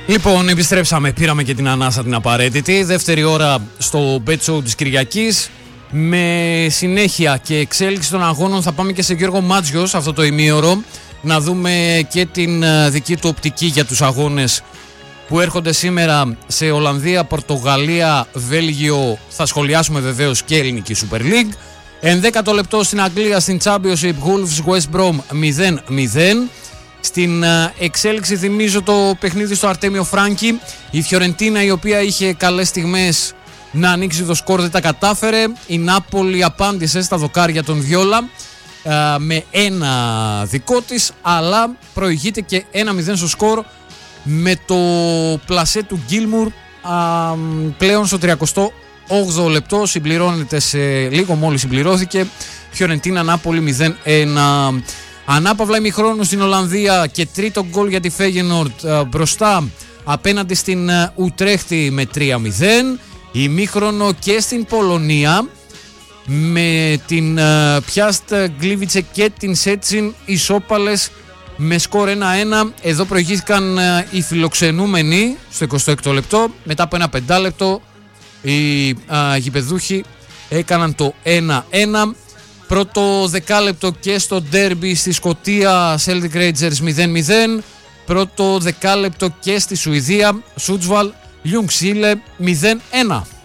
Λοιπόν, επιστρέψαμε, πήραμε και την ανάσα την απαραίτητη. Δεύτερη ώρα στο Bet Show της Κυριακής. Με συνέχεια και εξέλιξη των αγώνων θα πάμε και σε Γιώργο Μάτζιος αυτό το ημίωρο. Να δούμε και την δική του οπτική για τους αγώνες που έρχονται σήμερα σε Ολλανδία, Πορτογαλία, Βέλγιο. Θα σχολιάσουμε βεβαίως και ελληνική Super League. 11ο λεπτό στην Αγγλία, στην Championship, Wolves West Brom 0-0. Στην εξέλιξη θυμίζω το παιχνίδι στο Αρτέμιο Φράνκι. Η Φιωρεντίνα, η οποία είχε καλές στιγμές να ανοίξει το σκορ, δεν τα κατάφερε. Η Νάπολη απάντησε στα δοκάρια των Βιόλα με ένα δικό της, αλλά προηγείται και 1-0 στο σκορ με το πλασέ του Γκίλμουρ πλέον στο 38ο λεπτό. Συμπληρώνεται σε λίγο, μόλις συμπληρώθηκε. Φιωρεντίνα Νάπολη 0-1. Ανάπαυλα ημιχρόνου στην Ολλανδία και τρίτο γκολ για τη Φέγενορντ μπροστά απέναντι στην Ουτρέχτη με 3-0. Ημίχρονο και στην Πολωνία με την Πιάστ Γκλίβιτσε και την Σέτσιν ισόπαλες με σκορ 1-1. Εδώ προηγήθηκαν οι φιλοξενούμενοι στο 26ο λεπτό. Μετά από ένα 5 λεπτό οι γηπεδούχοι έκαναν το 1-1. Πρώτο δεκάλεπτο και στο ντέρμπι στη Σκωτία, Celtic Rangers 0-0. Πρώτο δεκάλεπτο και στη Σουηδία, Σούτσβαλ Ljungskile 0-1.